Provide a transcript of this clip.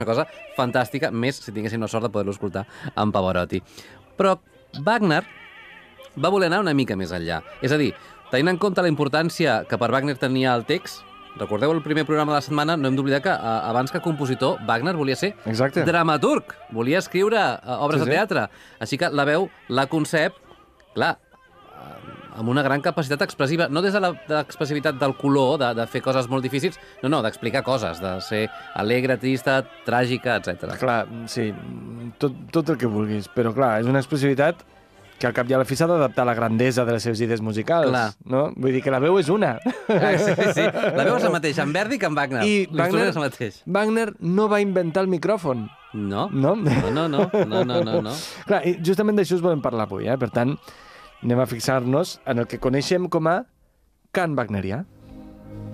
una cosa fantàstica, més si tinguéssim la sort de poder-lo escoltar amb Pavarotti. Però Wagner va voler anar una mica més enllà. És a dir, tenint en compte la importància que per Wagner tenia el text, recordeu el primer programa de la setmana, no hem d'oblidar que abans que compositor, Wagner volia ser dramaturg, volia escriure obres de teatre. Així que la veu la concep, clar, amb una gran capacitat expressiva, no des de l'expressivitat del color, de fer coses molt difícils, no, d'explicar coses, de ser alegre, trista, tràgica, etc. Clar, sí, tot el que vulguis, però clar, és una expressivitat que al cap i a la fi s'ha d'adaptar a la grandesa de les seves idees musicals, no? Vull dir que la veu és una. Sí, la veu és la mateixa, en Verdi que en Wagner. I L'instrument és el mateix. Wagner no va inventar el micròfon. No. No? No. Clar, i justament d'això us volem parlar avui, per tant, anem a fixar-nos en el que coneixem com a cant wagnerià.